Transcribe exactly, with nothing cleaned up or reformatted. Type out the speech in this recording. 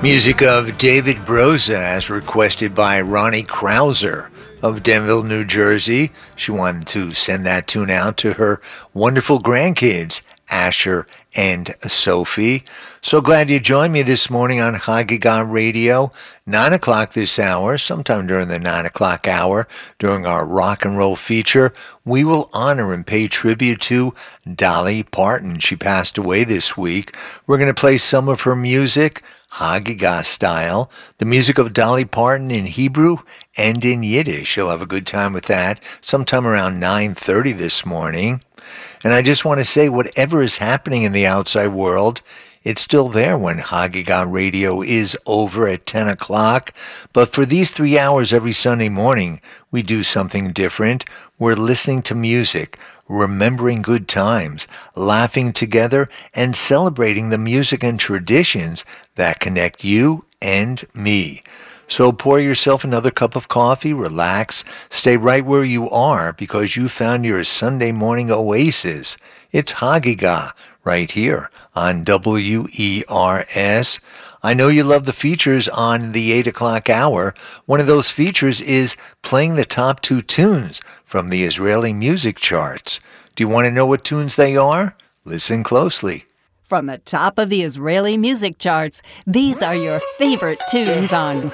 Music of David Broza as requested by Ronnie Krauser of Denville, New Jersey. She wanted to send that tune out to her wonderful grandkids, Asher and Sophie. So glad you joined me this morning on Hagiga Radio, nine o'clock this hour, sometime during the nine o'clock hour, during our rock and roll feature, we will honor and pay tribute to Dolly Parton. She passed away this week. We're going to play some of her music, Hagiga style, the music of Dolly Parton in Hebrew and in Yiddish. You'll have a good time with that sometime around nine thirty this morning. And I just want to say, whatever is happening in the outside world, it's still there when Hagiga Radio is over at ten o'clock. But for these three hours every Sunday morning, we do something different. We're listening to music, remembering good times, laughing together, and celebrating the music and traditions that connect you and me. So pour yourself another cup of coffee, relax, stay right where you are because you found your Sunday morning oasis. It's Hagiga right here on W E R S. I know you love the features on the eight o'clock hour. One of those features is playing the top two tunes from the Israeli music charts. Do you want to know what tunes they are? Listen closely. From the top of the Israeli music charts, these are your favorite tunes on